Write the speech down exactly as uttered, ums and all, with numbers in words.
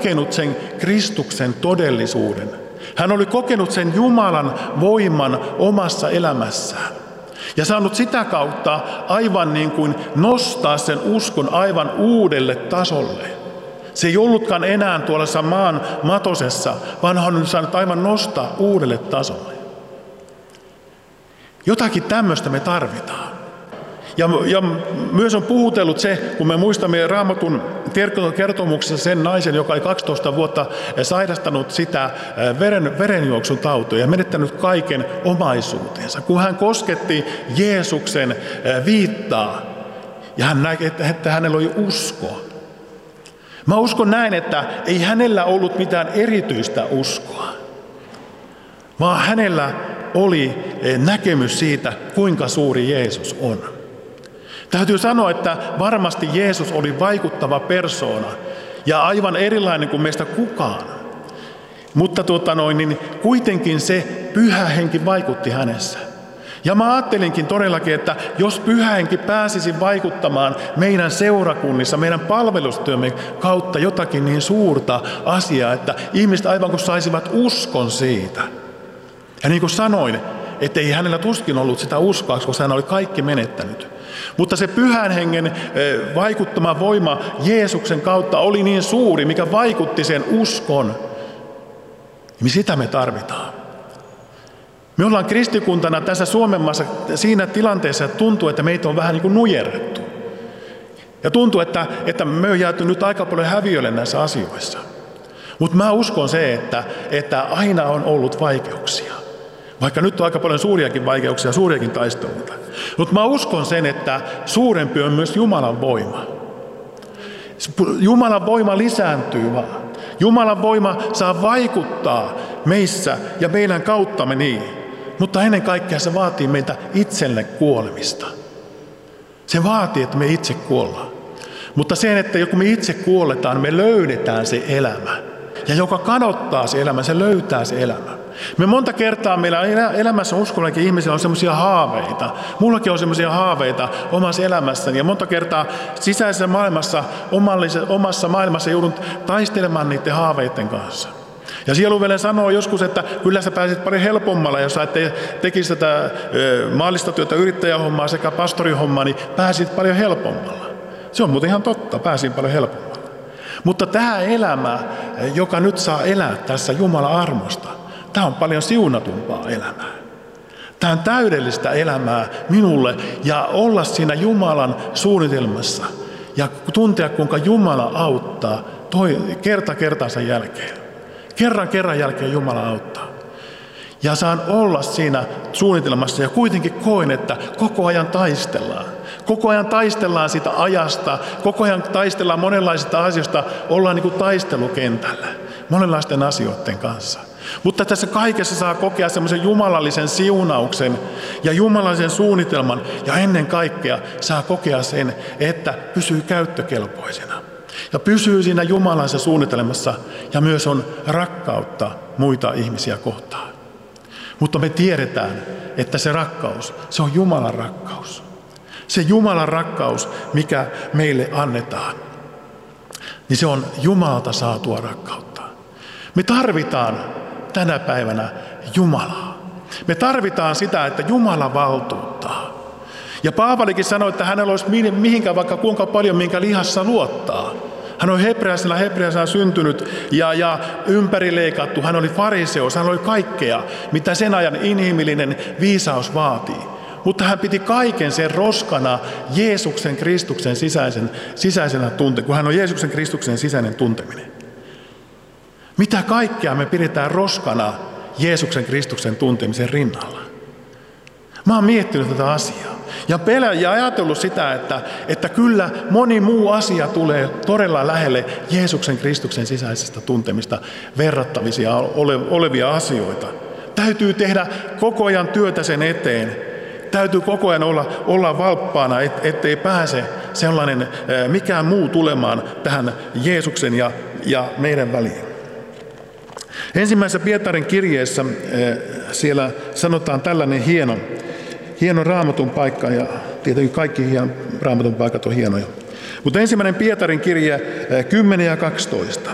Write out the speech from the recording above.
kokenut sen Kristuksen todellisuuden. Hän oli kokenut sen Jumalan voiman omassa elämässään. Ja saanut sitä kautta aivan niin kuin nostaa sen uskon aivan uudelle tasolle. Se ei ollutkaan enää tuolla maan matosessa, vaan hän on saanut aivan nostaa uudelle tasolle. Jotakin tämmöistä me tarvitaan. Ja, ja myös on puhutellut se, kun me muistamme Raamatun kertomuksessa sen naisen, joka oli kaksitoista vuotta sairastanut sitä veren, verenjuoksun tautia ja menettänyt kaiken omaisuutensa. Kun hän kosketti Jeesuksen viittaa ja hän näki, että hänellä oli usko. Mä uskon näin, että ei hänellä ollut mitään erityistä uskoa, vaan hänellä oli näkemys siitä, kuinka suuri Jeesus on. Täytyy sanoa, että varmasti Jeesus oli vaikuttava persoona ja aivan erilainen kuin meistä kukaan. Mutta tuota noin, niin kuitenkin se Pyhä Henki vaikutti hänessä. Ja mä ajattelinkin todellakin, että jos Pyhä Henki pääsisi vaikuttamaan meidän seurakunnissa, meidän palvelustyömme kautta jotakin niin suurta asiaa, että ihmiset aivan kun saisivat uskon siitä. Ja niin kuin sanoin, että ei hänellä tuskin ollut sitä uskoa, koska hän oli kaikki menettänyt. Mutta se Pyhän Hengen vaikuttama voima Jeesuksen kautta oli niin suuri, mikä vaikutti sen uskon. Ja sitä me tarvitaan. Me ollaan kristikuntana tässä Suomen maassa siinä tilanteessa, että tuntuu, että meitä on vähän niin kuin nujerrettu. Ja tuntuu, että, että me on jääty nyt aika paljon häviölle näissä asioissa. Mutta mä uskon se, että, että aina on ollut vaikeuksia. Vaikka nyt on aika paljon suuriakin vaikeuksia, suuriakin taisteluita. Mutta mä uskon sen, että suurempi on myös Jumalan voima. Jumalan voima lisääntyy vaan. Jumalan voima saa vaikuttaa meissä ja meidän kauttamme niin. Mutta ennen kaikkea se vaatii meiltä itselle kuolemista. Se vaatii, että me itse kuollaan. Mutta sen, että kun me itse kuoletaan, me löydetään se elämä. Ja joka kadottaa se elämä, se löytää se elämä. Me monta kertaa meillä elämässä uskollakin ihmisillä on semmoisia haaveita. Mullakin on semmoisia haaveita omassa elämässäni. Ja monta kertaa sisäisessä maailmassa, omassa maailmassa joudun taistelemaan niiden haaveiden kanssa. Ja Sieluvelen sanoo joskus, että kyllä sä pääsit paljon helpommalla, jos sä te, tekisit tätä maallista työtä, yrittäjähommaa sekä pastorihommaa, niin pääsit paljon helpommalla. Se on muuten ihan totta, pääsin paljon helpommalla. Mutta tämä elämä, joka nyt saa elää tässä Jumalan armosta, tämä on paljon siunatumpaa elämää. Tämä on täydellistä elämää minulle ja olla siinä Jumalan suunnitelmassa ja tuntea, kuinka Jumala auttaa toi, kerta kertansa jälkeen. Kerran kerran jälkeen Jumala auttaa. Ja saan olla siinä suunnitelmassa ja kuitenkin koen, että koko ajan taistellaan. Koko ajan taistellaan sitä ajasta, koko ajan taistellaan monenlaisista asioista, ollaan niin kuin taistelukentällä monenlaisten asioiden kanssa. Mutta tässä kaikessa saa kokea semmoisen jumalallisen siunauksen ja jumalallisen suunnitelman ja ennen kaikkea saa kokea sen, että pysyy käyttökelpoisena. Ja pysyy siinä Jumalansa suunnitelmassa ja myös on rakkautta muita ihmisiä kohtaan. Mutta me tiedetään, että se rakkaus, se on Jumalan rakkaus. Se Jumalan rakkaus, mikä meille annetaan, niin se on Jumalalta saatua rakkautta. Me tarvitaan tänä päivänä Jumalaa. Me tarvitaan sitä, että Jumala valtuuttaa. Ja Paavalikin sanoi, että hänellä olisi mihinkään vaikka kuinka paljon, minkä lihassa luottaa. Hän on hebrealaisena, hebrealaisena syntynyt ja, ja ympärileikattu. Hän oli fariseus, hän oli kaikkea, mitä sen ajan inhimillinen viisaus vaatii. Mutta hän piti kaiken sen roskana Jeesuksen Kristuksen sisäisen, sisäisenä tunte, kun hän on Jeesuksen Kristuksen sisäinen tunteminen. Mitä kaikkea me pidetään roskana Jeesuksen Kristuksen tuntemisen rinnalla? Mä oon miettinyt tätä asiaa. Ja pelä ja ajatellut sitä, että, että kyllä moni muu asia tulee todella lähelle Jeesuksen Kristuksen sisäisestä tuntemista verrattavisia ole, olevia asioita. Täytyy tehdä koko ajan työtä sen eteen. Täytyy koko ajan olla, olla valppaana, et, ettei pääse sellainen mikään muu tulemaan tähän Jeesuksen ja, ja meidän väliin. Ensimmäisessä Pietarin kirjeessä siellä sanotaan tällainen hieno, hieno Raamatun paikka, ja tietenkin kaikki Raamatun paikat on hienoja. Mutta ensimmäinen Pietarin kirje kymmenen ja kaksitoista.